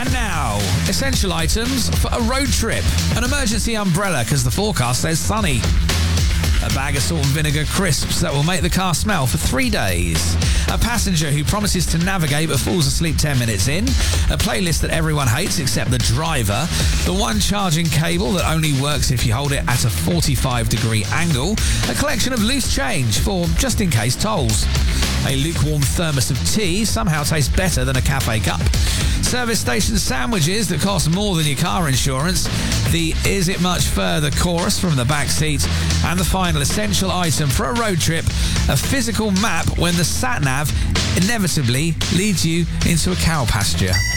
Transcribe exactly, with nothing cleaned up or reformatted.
And now, essential items for a road trip. An emergency umbrella because the forecast says sunny. A bag of salt and vinegar crisps that will make the car smell for three days. A passenger who promises to navigate but falls asleep ten minutes in. A playlist that everyone hates except the driver. The one charging cable that only works if you hold it at a forty-five degree angle. A collection of loose change for just in case tolls. A lukewarm thermos of tea somehow tastes better than a cafe cup. Service station sandwiches that cost more than your car insurance. The Is It Much Further chorus from the back seat. And the final essential item for a road trip, a physical map when the sat-nav inevitably leads you into a cow pasture.